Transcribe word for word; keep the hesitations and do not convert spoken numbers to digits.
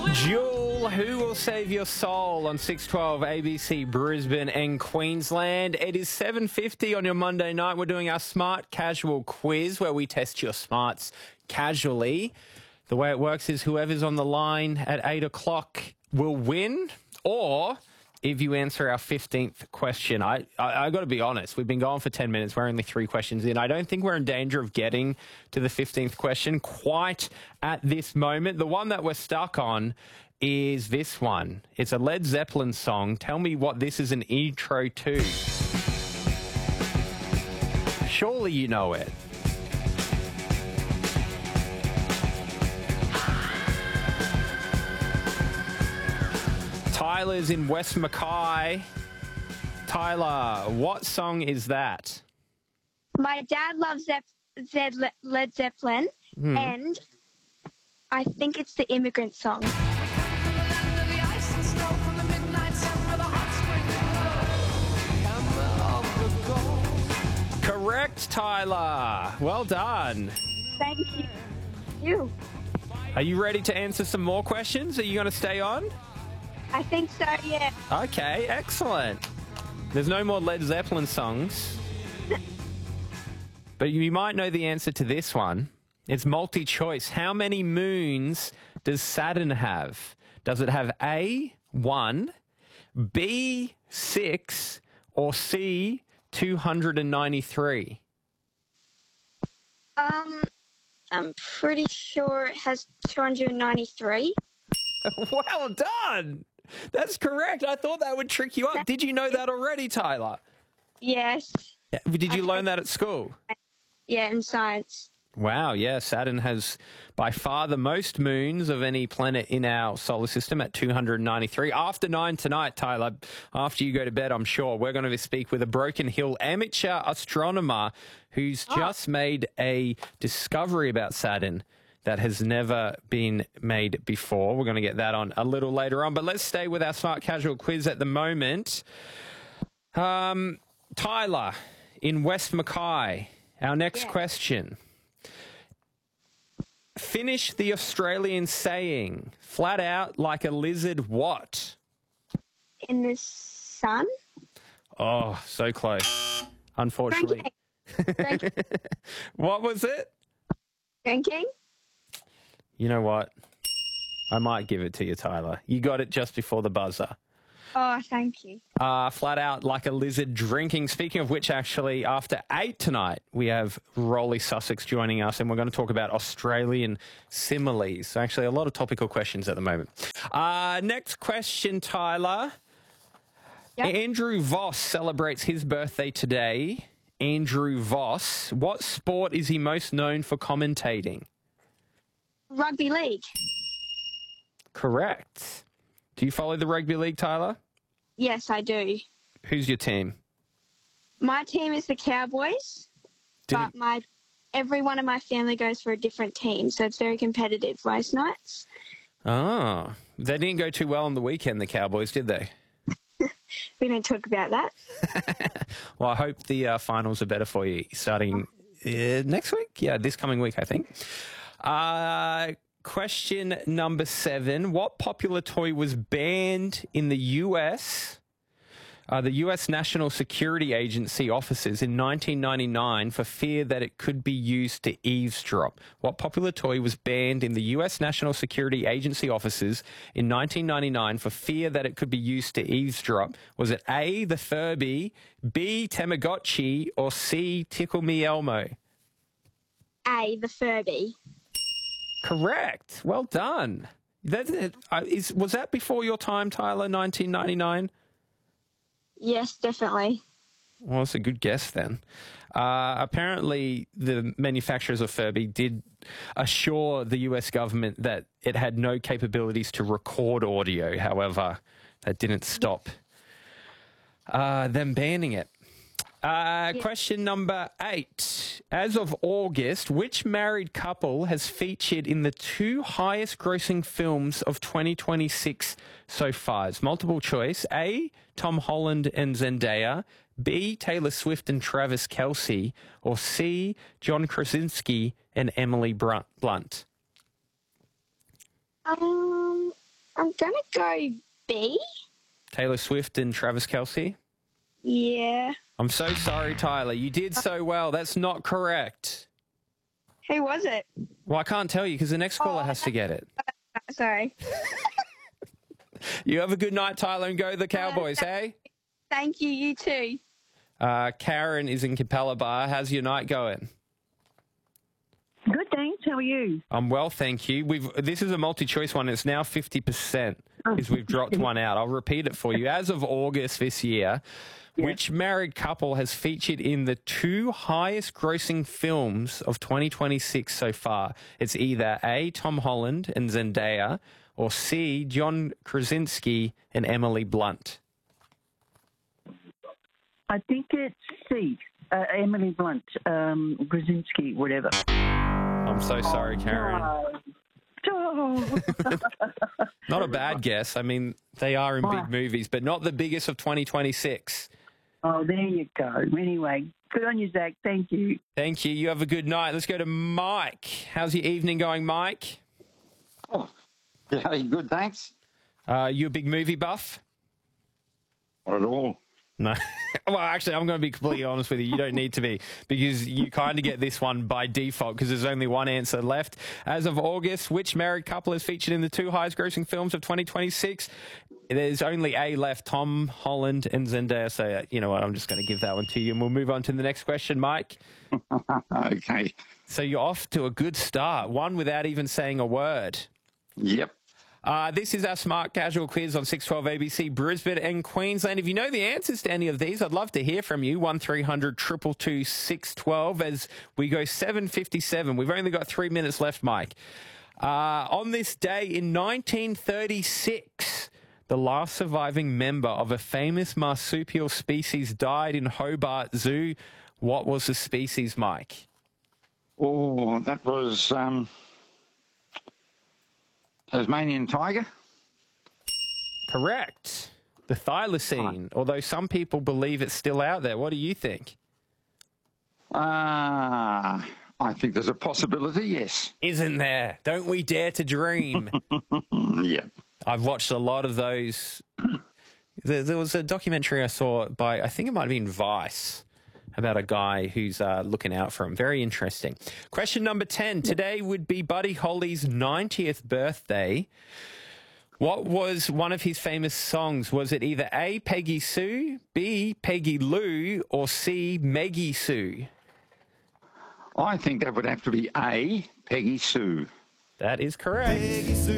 Jewel, Who Will Save Your Soul on six twelve A B C Brisbane and Queensland. It is seven fifty on your Monday night. We're doing our Smart Casual quiz where we test your smarts casually. The way it works is whoever's on the line at eight o'clock will win, or if you answer our fifteenth question. I, I, I got to be honest, we've been going for ten minutes. We're only three questions in. I don't think we're in danger of getting to the fifteenth question quite at this moment. The one that we're stuck on is this one. It's a Led Zeppelin song. Tell me what this is an intro to. Surely you know it. Tyler's in West Mackay. Tyler, what song is that? My dad loves Zepp- Zed- Led Zeppelin, Hmm. and I think it's the Immigrant Song. Correct, Tyler. Well done. Thank you. You. Are you ready to answer some more questions? Are you going to stay on? I think so, yeah. Okay, excellent. There's no more Led Zeppelin songs. But you might know the answer to this one. It's multi-choice. How many moons does Saturn have? Does it have A, one, B, six, or C, two hundred ninety-three? Um, I'm pretty sure it has two hundred ninety-three. Well done. That's correct. I thought that would trick you up. Did you know that already, Tyler? Yes. Did you learn that at school? Yeah, in science. Wow, yeah. Saturn has by far the most moons of any planet in our solar system at two hundred ninety-three. After nine tonight, Tyler, after you go to bed, I'm sure, we're going to speak with a Broken Hill amateur astronomer who's Oh. just made a discovery about Saturn that has never been made before. We're going to get that on a little later on. But let's stay with our Smart Casual quiz at the moment. Um, Tyler, in West Mackay, our next Yeah. question. Finish the Australian saying, flat out like a lizard what? In the sun? Oh, so close. Unfortunately. Drinking. Drinking. What was it? Drinking? You know what? I might give it to you, Tyler. You got it just before the buzzer. Oh, thank you. Uh, flat out like a lizard drinking. Speaking of which, actually, after eight tonight, we have Rolly Sussex joining us, and we're going to talk about Australian similes. So actually, a lot of topical questions at the moment. Uh, next question, Tyler. Yep. Andrew Voss celebrates his birthday today. Andrew Voss. What sport is he most known for commentating? Rugby league. Correct. Do you follow the rugby league, Tyler? Yes, I do. Who's your team? My team is the Cowboys, Didn't- but my every one of my family goes for a different team, so it's very competitive most nights. Oh, they didn't go too well on the weekend, the Cowboys, did they? We don't talk about that. Well, I hope the uh, finals are better for you starting uh, next week. Yeah, this coming week, I think. Uh, question number seven. What popular toy was banned in the U S? Uh, the U S National Security Agency officers in nineteen ninety-nine for fear that it could be used to eavesdrop. What popular toy was banned in the U S National Security Agency officers in nineteen ninety-nine for fear that it could be used to eavesdrop? Was it A, the Furby, B, Tamagotchi, or C, Tickle Me Elmo? A, the Furby. Correct. Well done. That, uh, is, was that before your time, Tyler, nineteen ninety-nine? Yes, definitely. Well, it's a good guess then. Uh, apparently, the manufacturers of Furby did assure the U S government that it had no capabilities to record audio. However, that didn't stop uh, them banning it. Uh, Yeah. Question number eight. As of August, which married couple has featured in the two highest grossing films of twenty twenty-six so far? It's multiple choice. A, Tom Holland and Zendaya. B, Taylor Swift and Travis Kelce. Or C, John Krasinski and Emily Brunt- Blunt. Um, I'm going to go B. Taylor Swift and Travis Kelce? Yeah. I'm so sorry, Tyler. You did so well. That's not correct. Who was it? Well, I can't tell you because the next caller Oh, has to get it. Sorry. You have a good night, Tyler, and go the Cowboys, hey? Thank you. You too. Uh, Karen is in Capella Bar. How's your night going? Good, thanks. How are you? I'm well, thank you. We've This is a multi-choice one. It's now fifty percent because we've dropped one out. I'll repeat it for you. As of August this year, Yeah. which married couple has featured in the two highest grossing films of twenty twenty-six so far? It's either A, Tom Holland and Zendaya, or C, John Krasinski and Emily Blunt. I think it's C. Uh, Emily Blunt, um, Brzezinski, whatever. I'm so sorry, Karen. Oh. Not a bad guess. I mean, they are in Right. big movies, but not the biggest of twenty twenty-six. Oh, there you go. Anyway, good on you, Zach. Thank you. Thank you. You have a good night. Let's go to Mike. How's your evening going, Mike? Oh, yeah, good, thanks. Uh, you a big movie buff? Not at all. No. Well, actually, I'm going to be completely honest with you. You don't need to be because you kind of get this one by default because there's only one answer left. As of August, which married couple is featured in the two highest grossing films of twenty twenty-six? There's only A left, Tom Holland and Zendaya. So, uh, you know what, I'm just going to give that one to you and we'll move on to the next question, Mike. Okay. So you're off to a good start, one without even saying a word. Yep. Uh, this is our Smart Casual quiz on six twelve A B C Brisbane and Queensland. If you know the answers to any of these, I'd love to hear from you. one three hundred two two two six one two as we go seven fifty-seven. We've only got three minutes left, Mike. Uh, on this day in nineteen thirty-six, the last surviving member of a famous marsupial species died in Hobart Zoo. What was the species, Mike? Oh, that was um, Tasmanian tiger. Correct. The thylacine, although some people believe it's still out there. What do you think? Ah, I think there's a possibility, yes. Isn't there? Don't we dare to dream? Yeah. I've watched a lot of those. There, there was a documentary I saw by, I think it might have been Vice, about a guy who's uh, looking out for him. Very interesting. Question number ten. Today would be Buddy Holly's ninetieth birthday. What was one of his famous songs? Was it either A, Peggy Sue, B, Peggy Lou, or C, Meggie Sue? I think that would have to be A, Peggy Sue. That is correct.